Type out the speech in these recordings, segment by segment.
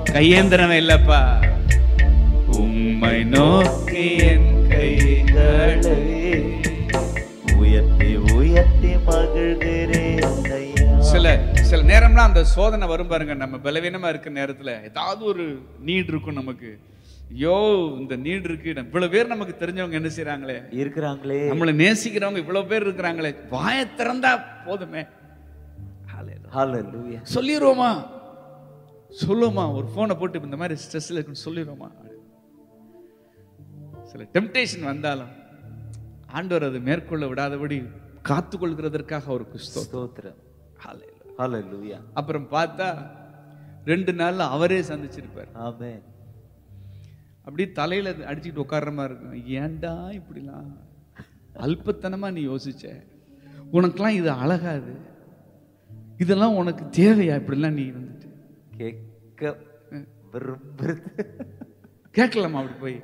கையேந்திரன் இல்லப்பா, உம்மை நோக்கி என் கைகளை உயர்த்தி உயர்த்தி மகிழ்கிறேன் ஐயா. சில நேரம்லாம் அந்த சோதனை வரும் பாருங்க. நம்ம பலவீனமா இருக்க நேரத்துல ஏதாவது ஒரு நீட் இருக்கும் நமக்கு. ஐயோ இந்த நீட் இருக்கு, இவ்வளவு பேர் நமக்கு தெரிஞ்சவங்க என்ன செய்யறாங்களே இருக்கிறாங்களே, நம்மளை நேசிக்கிறவங்க இவ்வளவு பேர் இருக்கிறாங்களே, வாயை திறந்தா போதுமே, ஹல்லேலூயா சொல்லிடுவோமா, சொல்லுவோமா, ஒரு போனை போட்டு இந்த மாதிரி ஸ்ட்ரெஸ்ல இருக்குன்னு சொல்லிடுவோமா. சில டெம்டேஷன் வந்தாலும் ஆண்டவர் அது மேற்கொள்ள விடாதபடி காத்துக்கொள்கிறதற்காக அவருக்கு ஸ்தோத்திரம். ஹல்லேலூயா. அப்புறம் பார்த்தா 2 நாள்ல அவரே சந்திச்சிருப்பார். ஆமென். அப்படி தலையில அடிச்சுட்டு உட்கார்ற மாதிரி இருக்கும். ஏன்டா இப்படிலாம் அல்பத்தனமா நீ யோசிச்ச, உனக்கெல்லாம் இது அழகாது, இதெல்லாம் உனக்கு தேவையா, இப்படிலாம் நீ வந்துட்டு கேட்க விரும்புறது கேட்கலாமா அப்படி போய்.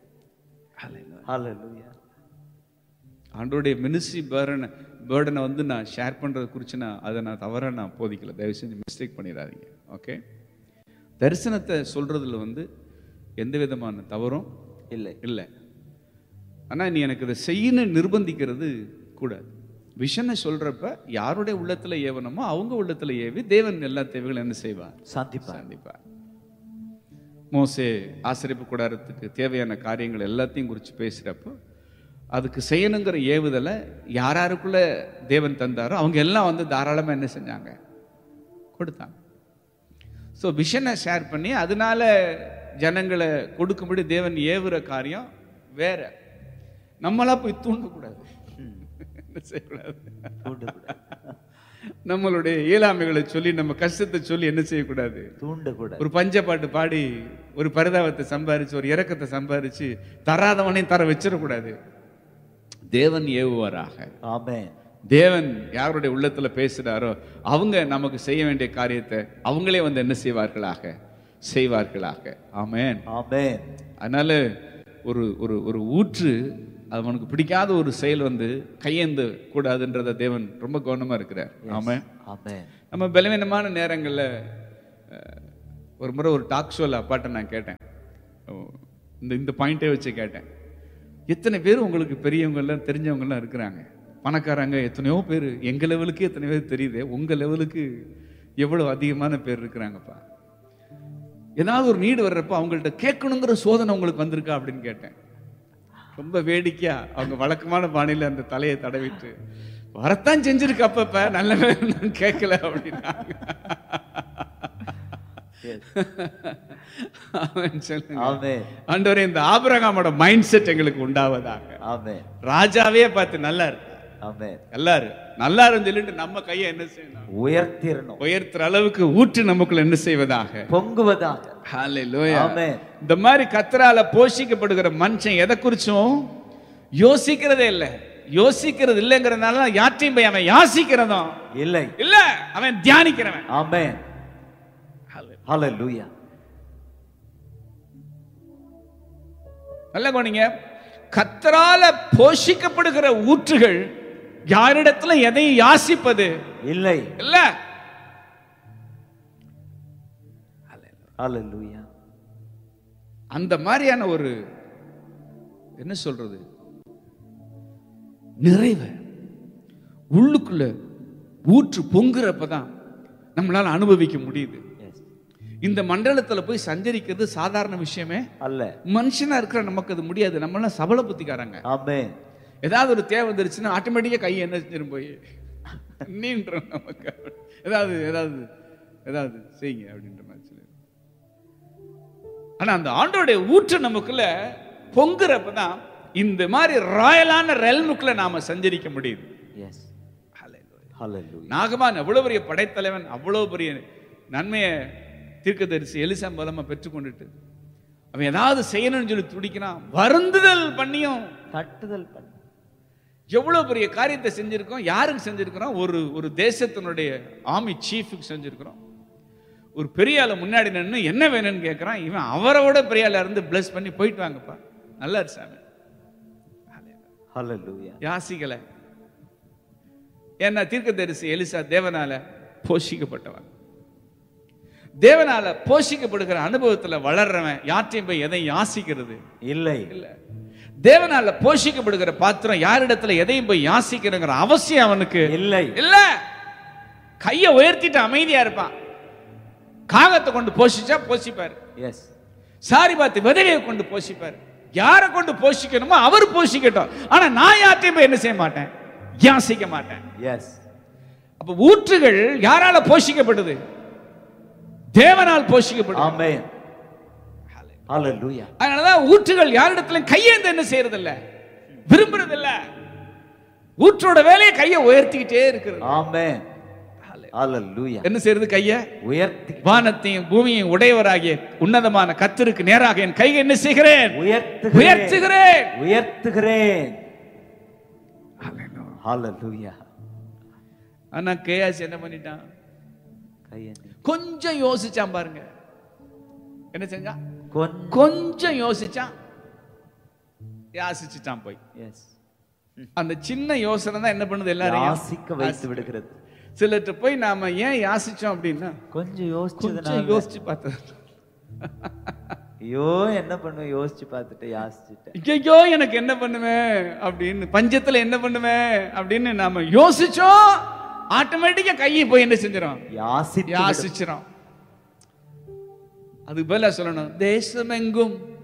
ஹல்லேலூயா. ஆண்டோடைய மினிஸ்ட்ரி பேர்டனை வந்து நான் ஷேர் பண்றது குறித்து அதை நான் தவறாக நான் போதிக்கல, தயவு செஞ்சு மிஸ்டேக் பண்ணிடாதீங்க. ஓகே, தரிசனத்தை சொல்றதுல வந்து எந்த விதமான தவறும் இல்லை இல்லை. ஆனால் நீ எனக்கு இதை செய்யணும் நிர்பந்திக்கிறது கூடாது. விஷனை சொல்றப்ப யாருடைய உள்ளத்துல ஏவனமோ அவங்க உள்ளத்துல ஏவி தேவன் எல்லா தேவைகளும் என்ன செய்வார், சந்திப்பார். மோசே ஆசரிப்பு கூடாரத்துக்கு தேவையான காரியங்கள் எல்லாத்தையும் குறித்து பேசுறப்போ அதுக்கு செய்யணுங்கிற ஏவுதலை யாருக்குள்ள தேவன் தந்தாரோ அவங்க எல்லாம் வந்து தாராளமா என்ன செஞ்சாங்க, கொடுத்தாங்க. ஸோ விஷனை ஷேர் பண்ணி அதனால ஜனங்களை கொடுக்கும்படி தேவன் ஏவுற காரியம் வேற. நம்மளா போய் தூண்டக்கூடாது, என்ன செய்யக்கூடாது, நம்மளுடைய இயலாமைகளை சொல்லி நம்ம கஷ்டத்தை சொல்லி என்ன செய்யக்கூடாது, தூண்டக்கூடாது. ஒரு பஞ்ச பாட்டு பாடி ஒரு பரிதாபத்தை சம்பாரிச்சு ஒரு இரக்கத்தை சம்பாரிச்சு தராதவனையும் தர வச்சிடக்கூடாது. தேவன் ஏவுவாராக. ஆமென். தேவன் யாருடைய உள்ளத்துல பேசுறாரோ அவங்க நமக்கு செய்ய வேண்டிய காரியத்தை அவங்களே வந்து என்ன செய்வார்களாக. ஆமென். ஆமென். அதனால ஒரு ஒரு ஒரு ஊற்று அவனுக்கு பிடிக்காத ஒரு செயல் வந்து கையேந்த கூடாதுன்றத தேவன் ரொம்ப கவனமா இருக்கிறார். ஆமென். ஆமென். நம்ம பலவீனமான நேரங்கள்ல ஒரு முறை ஒரு டாக் ஷோல அப்பாட்ட நான் கேட்டேன், இந்த பாயிண்டே வச்சு கேட்டேன், எத்தனை பேர் உங்களுக்கு பெரியவங்க எல்லாம் தெரிஞ்சவங்க எல்லாம் இருக்கிறாங்க, பணக்காரங்க எத்தனையோ பேர், எங்க லெவலுக்கு எத்தனை பேர் தெரியுது, உங்க லெவலுக்கு எவ்வளவு அதிகமான பேர் இருக்கிறாங்கப்பா. ஏதாவது ஒரு நீடு வர்றப்ப அவங்கள்ட்ட கேட்கணுங்கிற சோதனை உங்களுக்கு வந்திருக்கா அப்படின்னு கேட்டேன். ரொம்ப வேடிக்கையா அவங்க வழக்கமான பாணியில அந்த தலையை தடவிட்டு, வரத்தான் செஞ்சிருக்கு அப்பப்ப, நல்ல கேட்கல அப்படின்னாங்க. ஆண்டவரே இந்த ஆபிரகாமோட மைண்ட் செட் எங்களுக்கு உண்டாவதாக. ராஜாவே பார்த்து நல்லா இருக்கு, நல்லா சொல்லிட்டு நம்ம கையை என்ன செய்யணும், உயர்த்துற அளவுக்கு ஊற்று நமக்குள்ள என்ன செய்வதாக, பொங்குவதாக. ஹல்லேலூயா. இந்த மாதிரி கர்த்தரால போஷிக்கப்படுகிற மனுஷன் எதை குறிச்சும் யோசிக்கிறதே இல்லை. யோசிக்கிறது இல்லைங்கிறதுனால யாற்றையும் போய் அவன் யாசிக்கிறதும் இல்லை, அவன் தியானிக்கிறவன். ஆமென். ஹல்லேலூயா. நல்ல கவனிங்க, கர்த்தரால போஷிக்கப்படுகிற ஊற்றுகள் யாரிடத்துல எதையும் யாசிப்பது இல்லை. இல்ல. ஹல்லேலூயா. அந்த மாதிரியான ஒரு என்ன சொல்றது நிறைவு உள்ளுக்குள்ள ஊற்று பொங்குறப்பதான் நம்மளால அனுபவிக்க முடியுது. இந்த மண்டலத்துல போய் சஞ்சரிக்கிறது சாதாரண விஷயமே அல்ல. மனுஷனா இருக்கிற நமக்கு அது முடியாது. நம்ம எல்லாம் சபல புத்திக்காரங்க. ஆமென். ஏதாவது ஒரு தேவை வந்துருச்சுன்னா ஆட்டோமேட்டிக்கா கை என்ன செஞ்சிடும் போய் நீன்ற நமக்கு ஏதாவது ஏதாவது ஏதாவது செய்யுங்க அப்படின்ற மாதிரி சொல்லி. ஆனா அந்த ஆண்டோடைய ஊற்று நமக்குள்ள பொங்குறப்பதான் இந்த மாதிரி ராயலான ரெல்முக்குள்ள நாம சஞ்சரிக்க முடியுது. நாகமான் அவ்வளவு பெரிய படைத்தலைவன், அவ்வளவு பெரிய நன்மையை தீர்க்கதரிசி எலிசா மூலமா பெற்றுக்கொண்டுட்டு அவன் ஏதாவது செய்யணும்னு சொல்லி துடிக்கிறான். வருந்துதல் பண்ணியும் தட்டுதல் பண்ணி எவ்வளவு பெரிய காரியத்தை செஞ்சிருக்கோம். யாருக்கு செஞ்சிருக்கிறோம்? ஒரு தேசத்தினுடைய ஆர்மி சீஃபுக்கு செஞ்சிருக்கிறோம். ஒரு பெரிய ஆளை முன்னாடி நின்று என்ன வேணும்னு கேட்கிறான். இவன் அவரோட பெரிய ஆளா இருந்து பிளஸ் பண்ணி போயிட்டு வாங்கப்பா, நல்லா இருக்கு சாமி. யாசிக்கல. ஏன்னா தீர்க்கதரிசி எலிசா தேவனால போஷிக்கப்பட்டவன். தேவனால போஷிக்கப்படுகிற அனுபவத்துல வளர்றவன் யார்ட்டையும் போய் எதையும் யாசிக்கிறது இல்லை. இல்ல. தேவனால போஷிக்கப்படுகிற பாத்திரம் யாரிடத்துல எதையும் போய் யாசிக்கிறங்கிற அவசியம் அவனுக்கு இல்லை. இல்ல. கையை உயர்த்திட்டு அமைதியா இருப்பான். காகத்தை கொண்டு போஷிச்சா போஷிப்பார். எஸ். சாரி பார்த்து விதவையை கொண்டு போஷிப்பார். யாரை கொண்டு போஷிக்கணுமோ அவர் போஷிக்கட்டும். ஆனா நான் யார்ட்டையும் போய் என்ன செய்ய மாட்டேன், யாசிக்க மாட்டேன். எஸ். அப்ப ஊற்றுகள் யாரால போஷிக்கப்படுது? தேவனால் போஷிக்கப்படுது. ஆமென். ஹalleluya. அதனாலதான் ஊற்றுகள் யாரிடத்துல கையேந்து என்ன செய்யறது இல்ல, விரும்புறது இல்ல. ஊற்றோட வேலையை கையை உயர்த்திக்கிட்டே இருக்கிறது. ஆமென். ஹalleluya. என்ன செய்யறது? கையை உயர்த்தி வானத்தையும் பூமியையும் உடையவராகிய உன்னதமான கர்த்தருக்கு நேராக என் கையை என்ன செய்கிறேன்? உயர்த்துகிறேன். உயர்த்துகிறேன். ஹalleluya. ஆனா கேயாஸ் என்ன பண்ணிட்டான்? கொஞ்சம் யோசிச்சான் பாருங்க. என்ன செஞ்சான்? கொஞ்சம் யோசிச்சான், யாசிச்சுட்டான் போய். அந்த சின்ன யோசனை தான் என்ன பண்ணுது? எல்லாரையும் யாசிக்க வைத்து விடுகிறது. சிலர்கிட்ட போய் நாம ஏன் யாசிச்சோம் அப்படின்னா, கொஞ்சம் யோசிச்சு பார்த்தேன். ஐயோ என்ன பண்ணுவேன் யோசிச்சு பார்த்துட்டு யாசிச்சுட்டேன். ஐயோ எனக்கு என்ன பண்ணுவேன் அப்படின்னு, பஞ்சத்துல என்ன பண்ணுவேன் அப்படின்னு நாம யோசிச்சோம். ஆட்டோமேட்டிக்கா கையை போய் என்ன செஞ்சிடும்? யாசிச்சிடும். அதுக்கு பதிலா சொல்லணும், தேசமெங்கும்